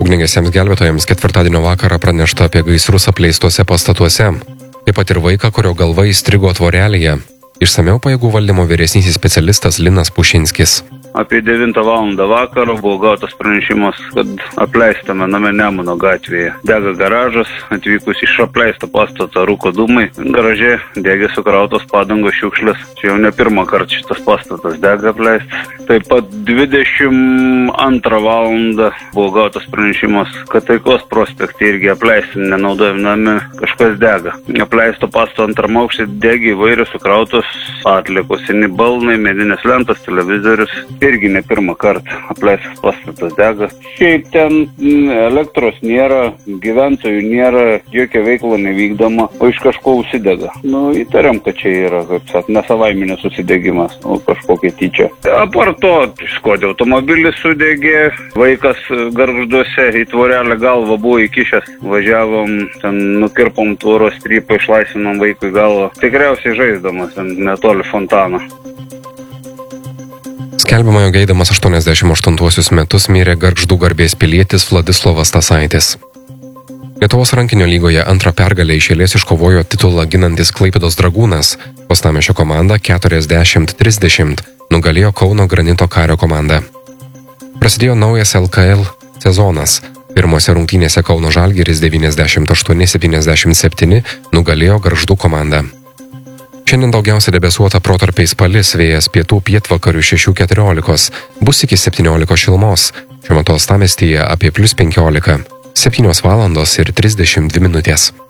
Ugniagesiams gelbėtojams ketvirtadienio vakarą pranešta apie gaisrus apleistuose pastatuose. Taip pat ir vaiką, kurio galva įstrigo tvorelėje. Išsamiau pajėgų valdymo vyresnysis specialistas Linas Pušinskis. Apie 9 valandą vakaro buvo gautas pranešimas, kad apleistame name Nemuno gatvėje. Dega garažas, atvykus iš apleisto pastato rūko dūmai. Garaže degė sukrautos padangos šiukšlės. Čia jau ne pirmą kartą šitas pastatas dega apleistas. Taip pat 22 valandą buvo gautas pranešimas, kad Taikos prospekte irgi apleisti nenaudojami name kažkas dega. Apleisto pastato antram aukšte degė įvairios sukrautos atliekos, seni balnai, medinės lentos, televizorius. Irgi ne pirmą kartą apleistas pastatas dega. Šiaip ten elektros nėra, gyventojų nėra, jokia veikla nevykdoma, o iš kažko užsidega. Įtariam, kad čia yra, kaip sak, nesavaiminis užsidegimas, kažkokia tyčia. Apart to, Škoda automobilis sudegė, vaikas Gargžduose į tvorelę galvą buvo įkišęs. Važiavom, ten nukirpom tvoros strypą, išlaisvinom vaikui galvą. Tikriausiai žaisdamas, netoli fontano. Skelbiama, jog eidamas 88 metus mirė Gargždų garbės pilietis Vladislovas Tasaitis. Lietuvos rankinio lygoje antrą pergalę iš eilės iškovojo titulą ginantis Klaipėdos Dragūnas. Uostamiesčio komanda 40-30 nugalėjo Kauno Granito Kario komandą. Prasidėjo naujas LKL sezonas. Pirmose rungtynėse Kauno Žalgiris 98-77 nugalėjo Gargždų komandą. Šiandien daugiausia debesuota protarpiais palis, vėjas pietų pietvakarių 6-14, bus iki 17 šilumos. Šiuo metu uostamiestyje apie +15, 7 valandos ir 32 minutės.